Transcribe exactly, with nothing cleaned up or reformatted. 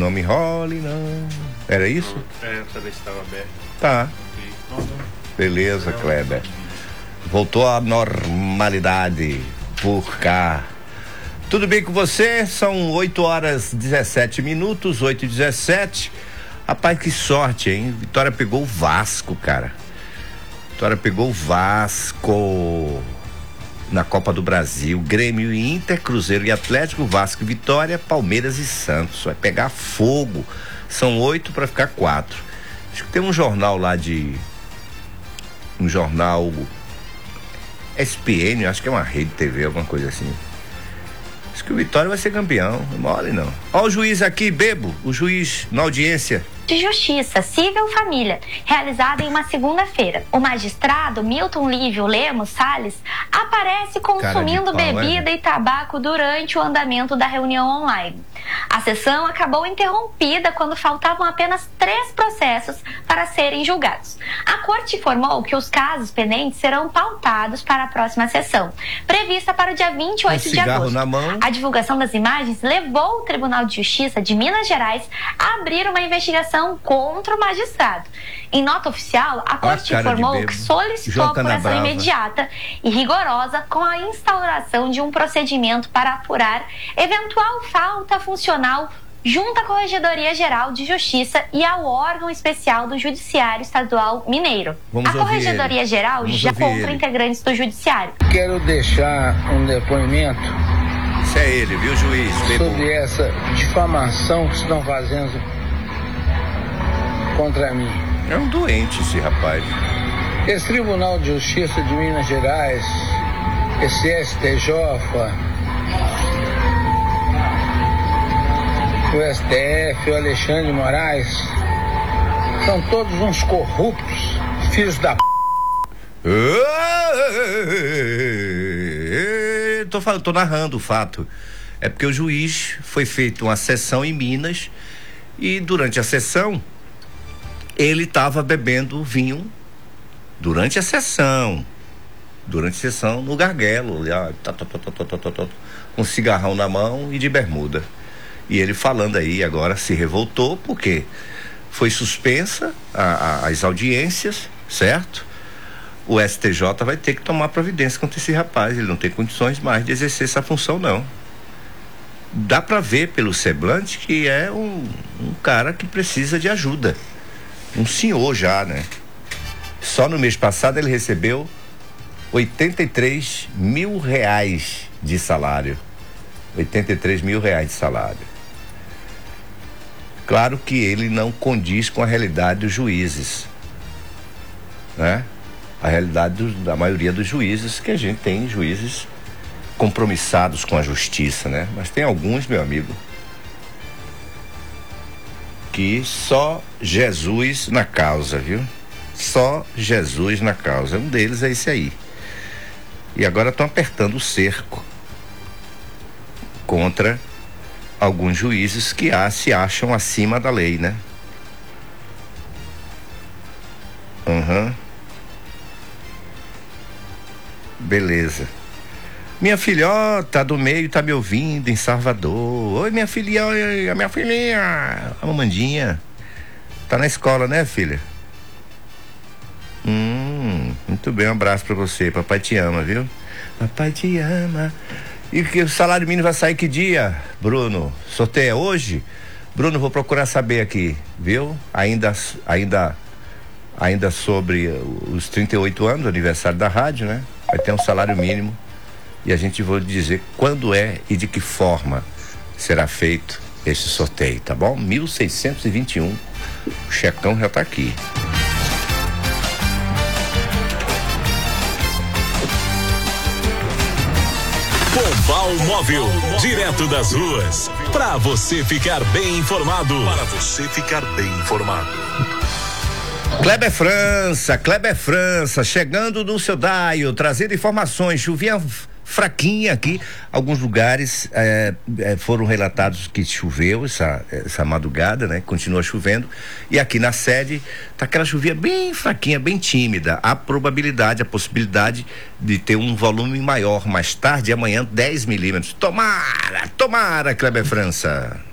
Não me enrole, não. Era isso? É, pra ver se estava aberto. Tá. Okay. Beleza, Kleber. Voltou à normalidade por cá. Tudo bem com você? São oito horas e dezessete minutos, oito e dezessete. Rapaz, que sorte, hein? Vitória pegou o Vasco, cara. Vitória pegou o Vasco na Copa do Brasil. Grêmio e Inter, Cruzeiro e Atlético, Vasco e Vitória, Palmeiras e Santos. Vai pegar fogo. São oito para ficar quatro. Acho que tem um jornal lá de... Um jornal... S P N, acho que é uma rede T V, alguma coisa assim. Acho que o Vitória vai ser campeão. Não mole, não. Ó o juiz aqui, Bebo. O juiz na audiência de Justiça Civil Família, realizada em uma segunda-feira. O magistrado Milton Lívio Lemos Salles aparece consumindo pau, bebida é? e tabaco durante o andamento da reunião online. A sessão acabou interrompida quando faltavam apenas três processos para serem julgados. A corte informou que os casos pendentes serão pautados para a próxima sessão, prevista para o dia vinte e oito de agosto. Na mão. A divulgação das imagens levou o Tribunal de Justiça de Minas Gerais a abrir uma investigação contra o magistrado. Em nota oficial, a corte informou que solicitou a apuração imediata e rigorosa com a instauração de um procedimento para apurar eventual falta funcional junto à Corregedoria Geral de Justiça e ao órgão especial do Judiciário Estadual Mineiro. Vamos a Corregedoria Geral Vamos já contra integrantes do Judiciário. Quero deixar um depoimento. Isso é ele, viu, juiz? Sobre essa difamação que estão fazendo contra mim. É um doente esse rapaz. Esse Tribunal de Justiça de Minas Gerais, esse S T J, o S T F, o Alexandre de Moraes, são todos uns corruptos, filhos da p... Tô falando, tô narrando o fato. É porque o juiz foi feito uma sessão em Minas e durante a sessão ele estava bebendo vinho durante a sessão, durante a sessão no garguelo, tá, tá, tá, tá, tá, tá, tá, com um cigarrão na mão e de bermuda. E ele falando aí agora se revoltou porque foi suspensa a, a, as audiências, certo? O S T J vai ter que tomar providência contra esse rapaz, ele não tem condições mais de exercer essa função, não. Dá para ver pelo semblante que é um, um cara que precisa de ajuda. Um senhor já, né? Só no mês passado ele recebeu oitenta e três mil reais de salário. oitenta e três mil reais de salário. Claro que ele não condiz com a realidade dos juízes, né? A realidade do, da maioria dos juízes, que a gente tem juízes compromissados com a justiça, né? Mas tem alguns, meu amigo, que só Jesus na causa, viu? Só Jesus na causa. Um deles é esse aí. E agora estão apertando o cerco contra alguns juízes que ah, se acham acima da lei, né? Aham. Uhum. Beleza. Minha filhota do meio tá me ouvindo em Salvador. Oi, minha filhinha, oi, a minha filhinha. A mamandinha. Tá na escola, né, filha? Hum, muito bem, um abraço pra você. Papai te ama, viu? Papai te ama. E que o salário mínimo vai sair que dia, Bruno? Sorteio é hoje? Bruno, vou procurar saber aqui, viu? Ainda, ainda, ainda sobre os trinta e oito anos, aniversário da rádio, né? Vai ter um salário mínimo. E a gente vai dizer quando é e de que forma será feito esse sorteio, tá bom? mil seiscentos e vinte e um, o checão já tá aqui. Pombal Móvel, direto das ruas, para você ficar bem informado. Para você ficar bem informado. Kleber França, Kleber França, chegando no seu Daio, trazendo informações. Chovia fraquinha aqui, alguns lugares é, é, foram relatados que choveu essa, essa madrugada, né? Continua chovendo, e aqui na sede tá aquela chuvinha bem fraquinha, bem tímida. Há probabilidade, a possibilidade de ter um volume maior mais tarde, amanhã dez milímetros. Tomara, tomara, Kleber França.